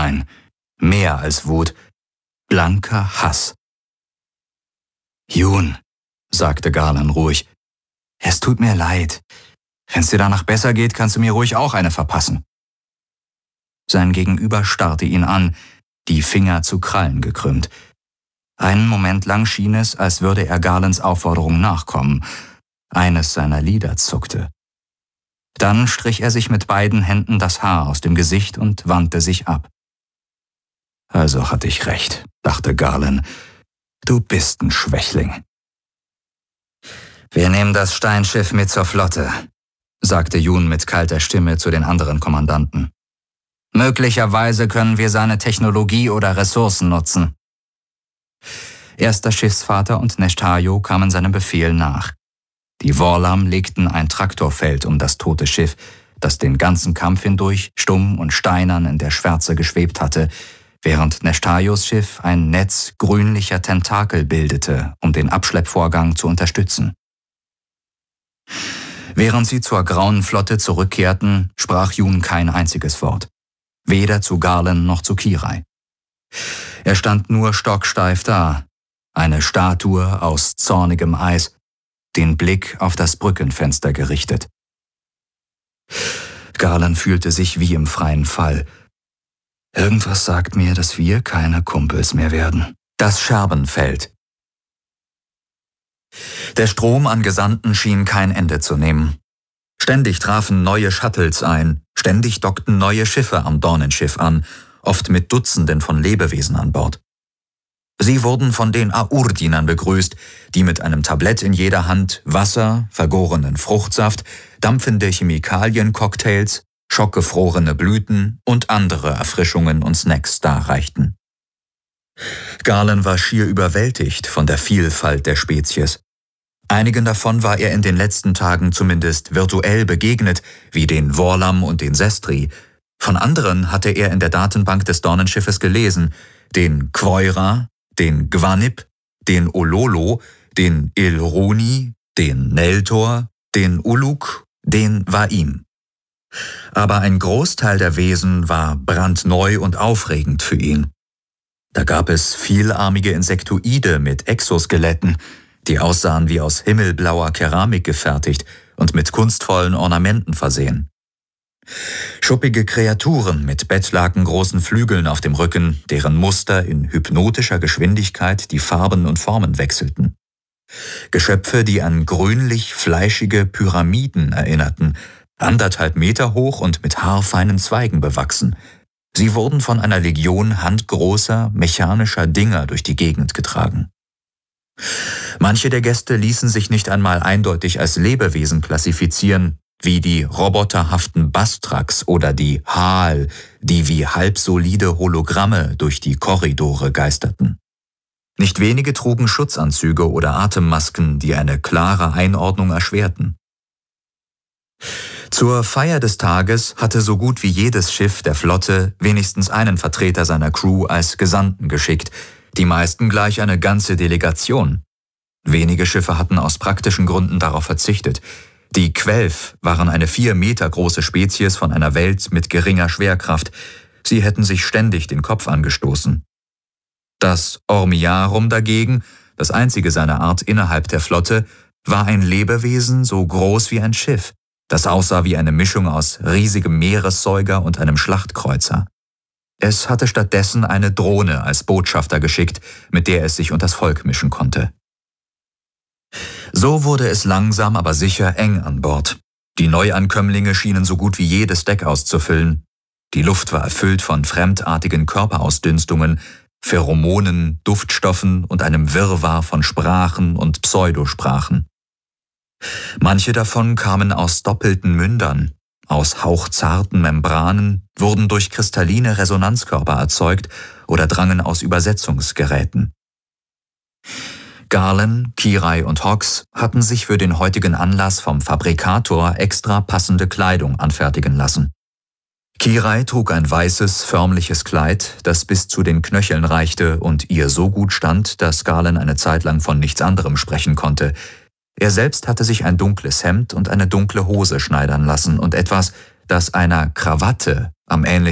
ein. Mehr als Wut. Blanker Hass. »Jun«, sagte Garland ruhig, »es tut mir leid. Wenn's dir danach besser geht, kannst du mir ruhig auch eine verpassen.« Sein Gegenüber starrte ihn an, die Finger zu Krallen gekrümmt. Einen Moment lang schien es, als würde er Garlands Aufforderung nachkommen. Eines seiner Lider zuckte. Dann strich er sich mit beiden Händen das Haar aus dem Gesicht und wandte sich ab. »Also hatte ich recht«, dachte Garland. »Du bist ein Schwächling.« »Wir nehmen das Steinschiff mit zur Flotte«, sagte Jun mit kalter Stimme zu den anderen Kommandanten. »Möglicherweise können wir seine Technologie oder Ressourcen nutzen.« Erster Schiffsvater und Neshtajo kamen seinem Befehl nach. Die Vorlam legten ein Traktorfeld um das tote Schiff, das den ganzen Kampf hindurch stumm und steinern in der Schwärze geschwebt hatte, während Neshtajos Schiff ein Netz grünlicher Tentakel bildete, um den Abschleppvorgang zu unterstützen. Während sie zur Grauen Flotte zurückkehrten, sprach Jun kein einziges Wort. Weder zu Garland noch zu Kirai. Er stand nur stocksteif da, eine Statue aus zornigem Eis, den Blick auf das Brückenfenster gerichtet. Garland fühlte sich wie im freien Fall. Irgendwas sagt mir, dass wir keine Kumpels mehr werden. Das Scherbenfeld. Der Strom an Gesandten schien kein Ende zu nehmen. Ständig trafen neue Shuttles ein, ständig dockten neue Schiffe am Dornenschiff an, oft mit Dutzenden von Lebewesen an Bord. Sie wurden von den Aur-Dienern begrüßt, die mit einem Tablett in jeder Hand Wasser, vergorenen Fruchtsaft, dampfende Chemikaliencocktails, schockgefrorene Blüten und andere Erfrischungen und Snacks darreichten. Garland war schier überwältigt von der Vielfalt der Spezies. Einigen davon war er in den letzten Tagen zumindest virtuell begegnet, wie den Vorlam und den Sestri. Von anderen hatte er in der Datenbank des Dornenschiffes gelesen, den Quoira, den Gwanip, den Ololo, den Ilroni, den Neltor, den Uluk, den Waim. Aber ein Großteil der Wesen war brandneu und aufregend für ihn. Da gab es vielarmige Insektoide mit Exoskeletten, die aussahen wie aus himmelblauer Keramik gefertigt und mit kunstvollen Ornamenten versehen. Schuppige Kreaturen mit bettlakengroßen Flügeln auf dem Rücken, deren Muster in hypnotischer Geschwindigkeit die Farben und Formen wechselten. Geschöpfe, die an grünlich-fleischige Pyramiden erinnerten, 1,5 Meter hoch und mit haarfeinen Zweigen bewachsen. Sie wurden von einer Legion handgroßer, mechanischer Dinger durch die Gegend getragen. Manche der Gäste ließen sich nicht einmal eindeutig als Lebewesen klassifizieren, wie die roboterhaften Bastraks oder die Haal, die wie halbsolide Hologramme durch die Korridore geisterten. Nicht wenige trugen Schutzanzüge oder Atemmasken, die eine klare Einordnung erschwerten. Zur Feier des Tages hatte so gut wie jedes Schiff der Flotte wenigstens einen Vertreter seiner Crew als Gesandten geschickt, die meisten gleich eine ganze Delegation. Wenige Schiffe hatten aus praktischen Gründen darauf verzichtet. Die Quelf waren eine 4 Meter große Spezies von einer Welt mit geringer Schwerkraft. Sie hätten sich ständig den Kopf angestoßen. Das Ormiarum dagegen, das einzige seiner Art innerhalb der Flotte, war ein Lebewesen so groß wie ein Schiff, das aussah wie eine Mischung aus riesigem Meeressäuger und einem Schlachtkreuzer. Es hatte stattdessen eine Drohne als Botschafter geschickt, mit der es sich unters Volk mischen konnte. So wurde es langsam, aber sicher eng an Bord. Die Neuankömmlinge schienen so gut wie jedes Deck auszufüllen. Die Luft war erfüllt von fremdartigen Körperausdünstungen, Pheromonen, Duftstoffen und einem Wirrwarr von Sprachen und Pseudosprachen. Manche davon kamen aus doppelten Mündern, aus hauchzarten Membranen, wurden durch kristalline Resonanzkörper erzeugt oder drangen aus Übersetzungsgeräten. Garland, Kirai und Hawks hatten sich für den heutigen Anlass vom Fabrikator extra passende Kleidung anfertigen lassen. Kirai trug ein weißes, förmliches Kleid, das bis zu den Knöcheln reichte und ihr so gut stand, dass Garland eine Zeit lang von nichts anderem sprechen konnte. Er selbst hatte sich ein dunkles Hemd und eine dunkle Hose schneidern lassen und etwas, das einer Krawatte am ähnlichsten